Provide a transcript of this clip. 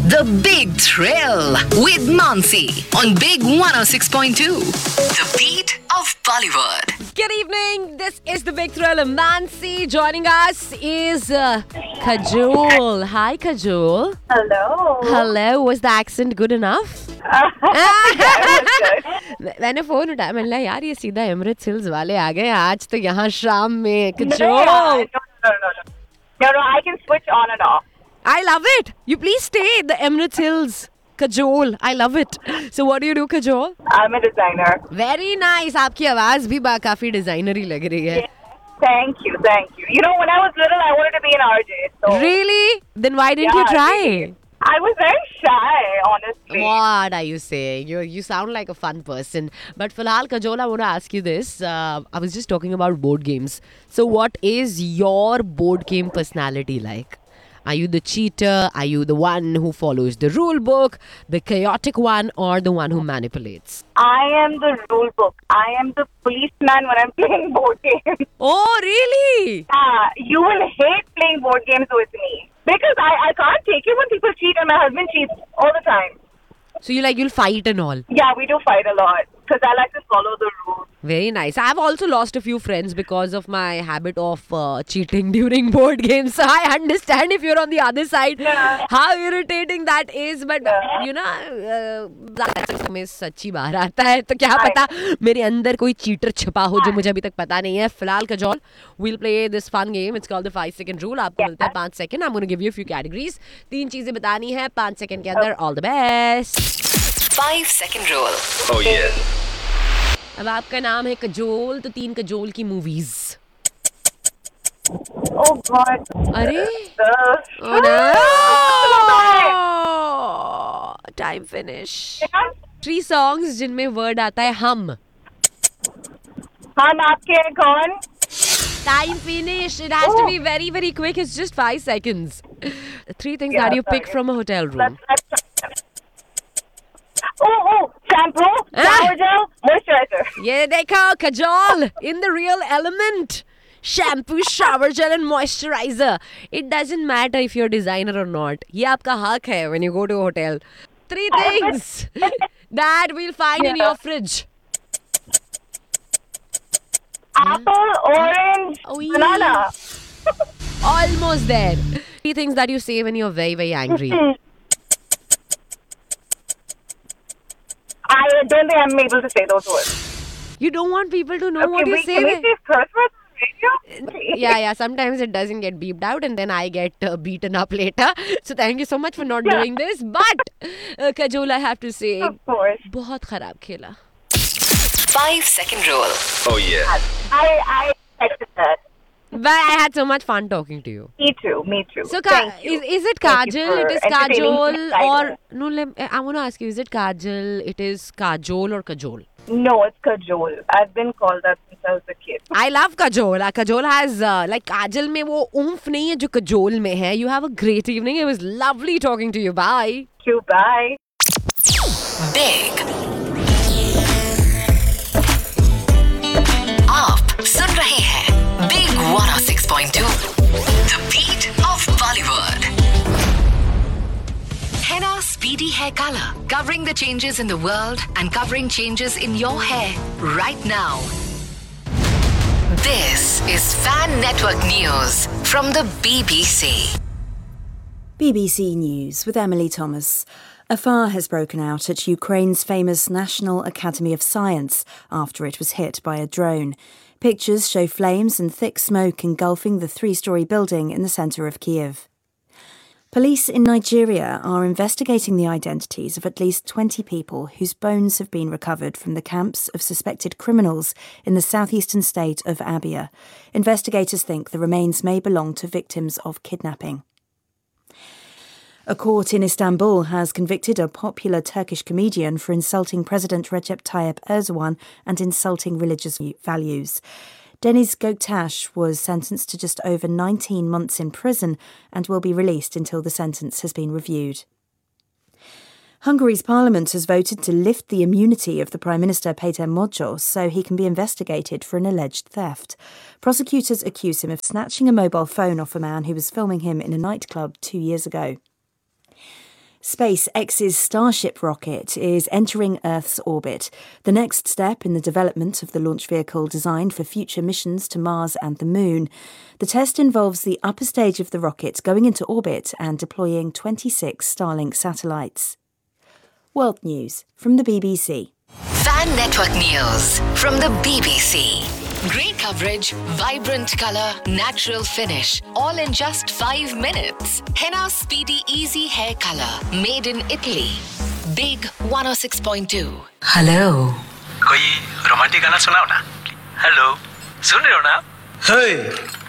The Big Thrill with Mansi on Big 106.2. The beat of Bollywood. Good evening. This is the Big Thrill. Mansi. Joining us is Kajol. Hi, Kajol. Hello. Was the accent good enough? मैंने phone उठाया मैंने कहा यार ये सीधा Emirates hills वाले आ गए आज तो यहाँ शाम में cajole No, I can switch on and off. I love it. You please stay the Emirates Hills. Kajol, I love it. So what do you do, Kajol? I'm a designer. Very nice. आपकी आवाज भी काफी designer ही लग रही है. Thank you. You know, when I was little, I wanted to be an RJ. So Really? Then why didn't you try? Really. I was very shy, honestly. What are you saying? You sound like a fun person. But Filhal, Kajol, I want to ask you this. I was just talking about board games. So what is your board game personality like? Are you the cheater? Are you the one who follows the rule book, the chaotic one, or the one who manipulates? I am the rule book. I am the policeman when I'm playing board games. Oh, really? You will hate playing board games with me. Because I can't take it when people cheat and my husband cheats all the time. So you'll fight and all? Yeah, we do fight a lot. Because I like to follow the rules. Very nice. I've also lost a few friends because of my habit of cheating during board games. So I understand if you're on the other side, how irritating that is. But, you know, में सच्ची बाहर आता है तो क्या पता मेरे अंदर कोई चीटर छिपा हो जो मुझे अभी तक पता नहीं है. फिलहाल cajole, we'll play this fun game. It's called the 5-second rule. आपको मिलता है 5 second. I'm going to give you a few categories. 3 चीजें बतानी है 5 सेकंड के अंदर. All the best. 5-second rule. Oh yeah. अब आपका नाम है कजोल तो 3 कजोल की मूवीज. Oh, God. अरे Oh, no. Time finish. 3 songs जिनमें वर्ड आता है हम. हम आपके हैं कौन? Time finish. It has to be very, very quick. It's just 5 seconds. 3 things that you pick from a hotel room. Shampoo, shower gel, moisturizer. ये देखो cajole in the real element. Shampoo, shower gel and moisturizer. It doesn't matter if you're a designer or not. ये आपका हक है when you go to a hotel. 3 things that we'll find in your fridge. Apple, orange, banana. Almost there. 3 things that you say when you're very, very angry. I don't think I'm able to say those words. You don't want people to know what you say. Can we say curse words on radio? Yeah. Sometimes it doesn't get beeped out and then I get beaten up later. So thank you so much for not doing this. But, Kajol, I have to say, Of course. बहुत खराब खेला. 5-second rule. Oh yeah. I accept that. But I had so much fun talking to you. Me too. So, Thank you. is it Thank you Kajal? for It is entertaining Kajol me. or no? I want to ask you: is it Kajal? It is Kajol or Kajol? No, it's Kajol. I've been called that since I was a kid. I love Kajol. Kajol has like Kajal में वो oomph नहीं है जो Kajol में है. You have a great evening. It was lovely talking to you. Bye. Thank you. Bye. Big. आप सुन रहे हैं Big 106.2. The beat of Bollywood. Henna Speedy Hair Color. Covering the changes in the world and covering changes in your hair right now. This is Fan Network News from the BBC. BBC News with Emily Thomas. A fire has broken out at Ukraine's famous National Academy of Science after it was hit by a drone. Pictures show flames and thick smoke engulfing the 3-storey building in the centre of Kiev. Police in Nigeria are investigating the identities of at least 20 people whose bones have been recovered from the camps of suspected criminals in the southeastern state of Abia. Investigators think the remains may belong to victims of kidnapping. A court in Istanbul has convicted a popular Turkish comedian for insulting President Recep Tayyip Erdogan and insulting religious values. Deniz Göktaş was sentenced to just over 19 months in prison and will be released until the sentence has been reviewed. Hungary's parliament has voted to lift the immunity of the Prime Minister Peter Mogyos so he can be investigated for an alleged theft. Prosecutors accuse him of snatching a mobile phone off a man who was filming him in a nightclub 2 years ago. SpaceX's Starship rocket is entering Earth's orbit, the next step in the development of the launch vehicle designed for future missions to Mars and the Moon. The test involves the upper stage of the rocket going into orbit and deploying 26 Starlink satellites. World News from the BBC. Fan Network News from the BBC. Great coverage, vibrant colour, natural finish, all in just 5 minutes. Henna Speedy Easy Hair Colour, made in Italy. Big 106.2. Hello. कोई romantic गाना सुनाओ ना. Hello, सुन रहे हो ना? हे